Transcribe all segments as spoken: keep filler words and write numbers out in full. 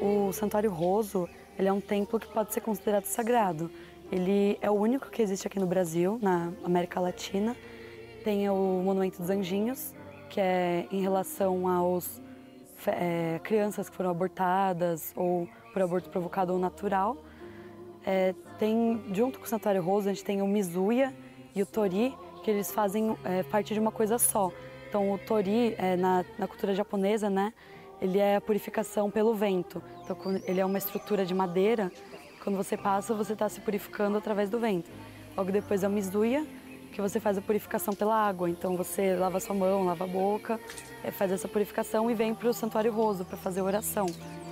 o Santuário Roso, ele é um templo que pode ser considerado sagrado. Ele é o único que existe aqui no Brasil, na América Latina. Tem o Monumento dos Anjinhos, que é em relação aos é, crianças que foram abortadas ou por aborto provocado ou natural. É, tem, junto com o Santuário Roso, a gente tem o Mizuya e o Tori, que eles fazem é, parte de uma coisa só. Então o Tori, é, na, na cultura japonesa, né, ele é a purificação pelo vento. Então ele é uma estrutura de madeira, quando você passa, você está se purificando através do vento. Logo depois é o Mizuya, que você faz a purificação pela água. Então você lava sua mão, lava a boca, é, faz essa purificação e vem para o Santuário Roso para fazer oração.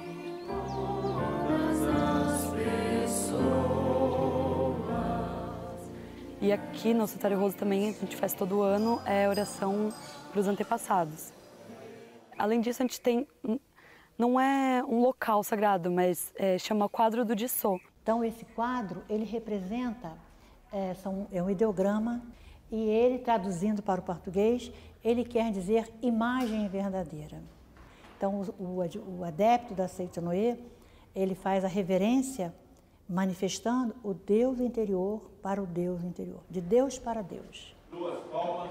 E aqui no Santuário Roso também a gente faz todo ano é oração para os antepassados. Além disso, a gente tem, não é um local sagrado, mas é, chama Quadro do Jissô. Então esse quadro, ele representa, é, são, é um ideograma, e ele, traduzindo para o português, ele quer dizer imagem verdadeira. Então o, o, o adepto da seita Noé, ele faz a reverência manifestando o Deus interior para o Deus interior, de Deus para Deus. Duas palmas,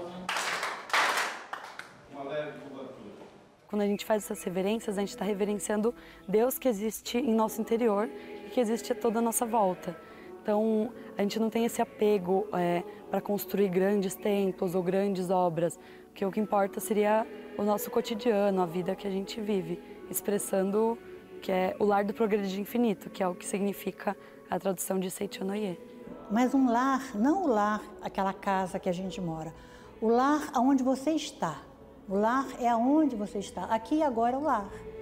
uma leve curvatura. Quando a gente faz essas reverências, a gente está reverenciando Deus que existe em nosso interior e que existe a toda a nossa volta. Então, a gente não tem esse apego é, para construir grandes templos ou grandes obras, porque o que importa seria o nosso cotidiano, a vida que a gente vive, expressando que é o lar do progredir infinito, que é o que significa a tradução de Seicho Noye. Mas um lar, não o lar, aquela casa que a gente mora, o lar aonde você está. O lar é aonde você está. Aqui e agora é o lar.